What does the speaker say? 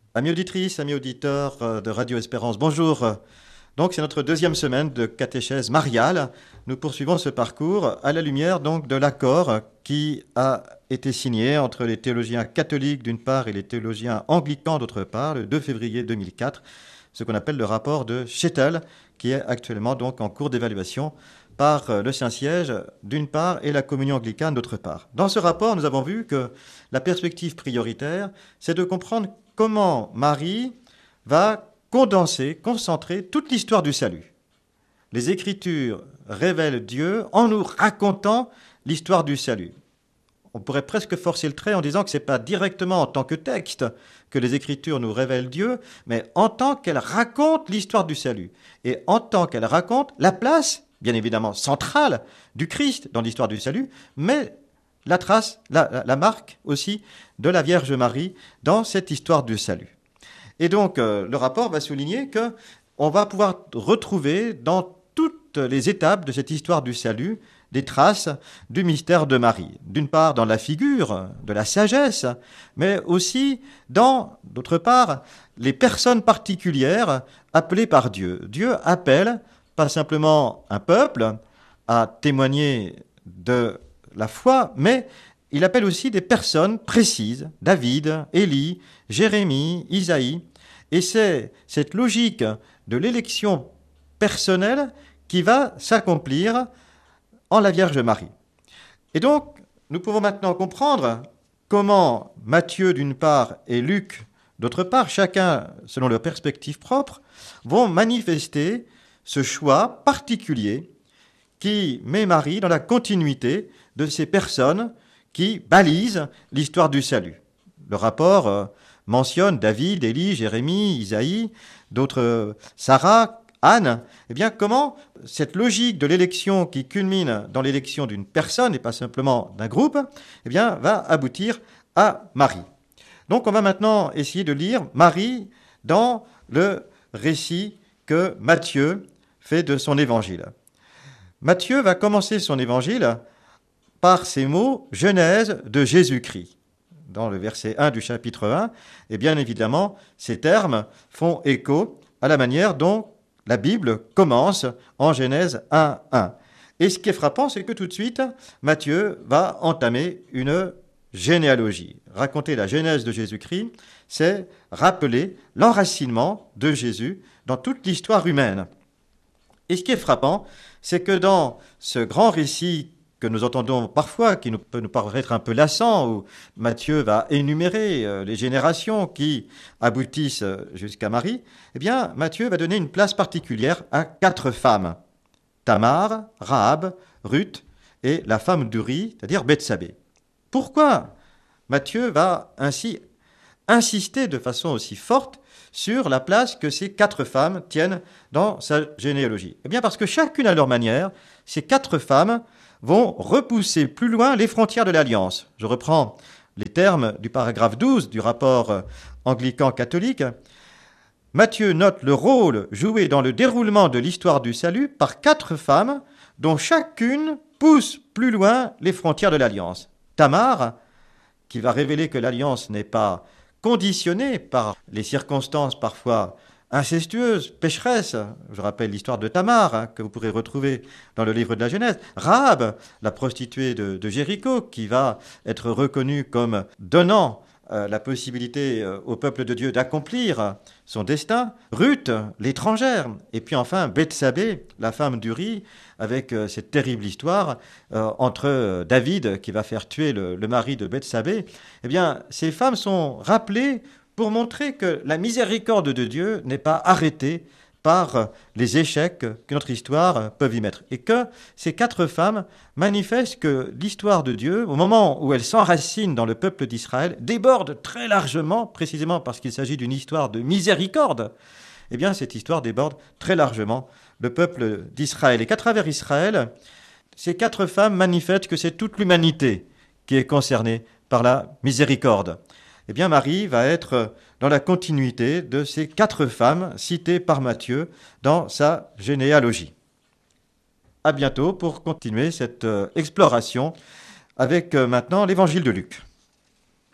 Amis auditrices, amis auditeurs de Radio Espérance, bonjour. Donc c'est notre deuxième semaine de catéchèse mariale. Nous poursuivons ce parcours à la lumière donc de l'accord qui a été signé entre les théologiens catholiques d'une part et les théologiens anglicans d'autre part le 2 février 2004, ce qu'on appelle le rapport de Shettel, qui est actuellement donc en cours d'évaluation par le Saint-Siège d'une part et la communion anglicane d'autre part. Dans ce rapport, nous avons vu que la perspective prioritaire, c'est de comprendre comment Marie va condenser, concentrer toute l'histoire du salut. Les Écritures révèlent Dieu en nous racontant l'histoire du salut. On pourrait presque forcer le trait en disant que ce n'est pas directement en tant que texte que les Écritures nous révèlent Dieu, mais en tant qu'elles racontent l'histoire du salut. Et en tant qu'elles racontent la place, bien évidemment centrale, du Christ dans l'histoire du salut, mais la trace, la marque aussi de la Vierge Marie dans cette histoire du salut. Et donc, le rapport va souligner qu'on va pouvoir retrouver dans toutes les étapes de cette histoire du salut des traces du mystère de Marie. D'une part, dans la figure de la sagesse, mais aussi dans, d'autre part, les personnes particulières appelées par Dieu. Dieu appelle pas simplement un peuple à témoigner de la foi, mais il appelle aussi des personnes précises, David, Élie, Jérémie, Isaïe, et c'est cette logique de l'élection personnelle qui va s'accomplir en la Vierge Marie. Et donc, nous pouvons maintenant comprendre comment Matthieu d'une part et Luc d'autre part, chacun selon leur perspective propre, vont manifester ce choix particulier qui met Marie dans la continuité de ces personnes qui balisent l'histoire du salut. Le rapport mentionne David, Élie, Jérémie, Isaïe, d'autres, Sarah, Anne. Eh bien, comment cette logique de l'élection qui culmine dans l'élection d'une personne et pas simplement d'un groupe, eh bien, va aboutir à Marie. Donc, on va maintenant essayer de lire Marie dans le récit que Matthieu fait de son évangile. Matthieu va commencer son évangile par ces mots « Genèse de Jésus-Christ ». Dans le verset 1 du chapitre 1, et bien évidemment, ces termes font écho à la manière dont la Bible commence en Genèse 1:1. Et ce qui est frappant, c'est que tout de suite, Matthieu va entamer une généalogie. Raconter la genèse de Jésus-Christ, c'est rappeler l'enracinement de Jésus dans toute l'histoire humaine. Et ce qui est frappant, c'est que dans ce grand récit que nous entendons parfois, qui peut nous paraître un peu lassant, où Matthieu va énumérer les générations qui aboutissent jusqu'à Marie, eh bien, Matthieu va donner une place particulière à 4 femmes. Tamar, Rahab, Ruth et la femme d'Uri, c'est-à-dire Bethsabée. Pourquoi Matthieu va ainsi insister de façon aussi forte sur la place que ces 4 femmes tiennent dans sa généalogie? Eh bien, parce que chacune à leur manière, ces 4 femmes vont repousser plus loin les frontières de l'Alliance. Je reprends les termes du paragraphe 12 du rapport anglican-catholique. Matthieu note le rôle joué dans le déroulement de l'histoire du salut par 4 femmes dont chacune pousse plus loin les frontières de l'Alliance. Tamar, qui va révéler que l'Alliance n'est pas conditionnée par les circonstances parfois incestueuse, pécheresse. Je rappelle l'histoire de Tamar, que vous pourrez retrouver dans le livre de la Genèse. Rahab, la prostituée de Jéricho, qui va être reconnue comme donnant la possibilité au peuple de Dieu d'accomplir son destin. Ruth, l'étrangère. Et puis enfin, Bethsabée, la femme d'Uri, avec cette terrible histoire entre David, qui va faire tuer le mari de Bethsabée. Eh bien, ces femmes sont rappelées pour montrer que la miséricorde de Dieu n'est pas arrêtée par les échecs que notre histoire peut y mettre. Et que ces 4 femmes manifestent que l'histoire de Dieu, au moment où elle s'enracine dans le peuple d'Israël, déborde très largement, précisément parce qu'il s'agit d'une histoire de miséricorde. Eh bien, cette histoire déborde très largement le peuple d'Israël. Et qu'à travers Israël, ces 4 femmes manifestent que c'est toute l'humanité qui est concernée par la miséricorde. Eh bien, Marie va être dans la continuité de ces 4 femmes citées par Matthieu dans sa généalogie. À bientôt pour continuer cette exploration avec maintenant l'évangile de Luc.